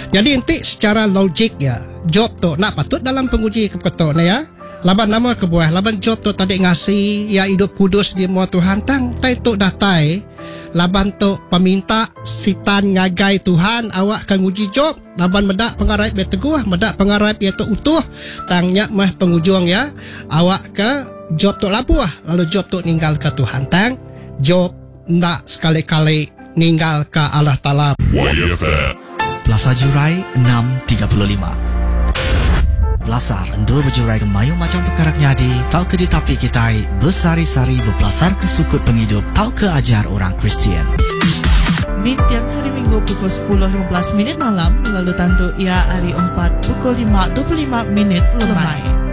Jadi nanti secara logik ya, Job tu nak patut dalam penguji kepetok ni ya. Laban nama kebuah, laban Job tu tadi ngasih ya hidup kudus di muat Tuhan tang tai tu datai. Laban tu peminta sitan ngagai Tuhan awak kan uji Job. Laban medak pengarap ia teguh, medak pengarap ia tu utuh. Tangnya mah pengujung ya. Awak ke Job tu labuh, lalu Job tu ninggal ke Tuhan tang. Job ndak sekali-kali ninggal ke Allah Ta'ala. Plaza Jurai 635. Belasar endur berjurai ke mayu macam perkara nyadi. Tau ke di tapi kita bersari-sari berpelasar ke sukut penghidup. Tau ke ajar orang Kristian. Di tiap hari Minggu pukul 10.15 malam. Lalu tandu ia hari 4 pukul 5.25 lemai.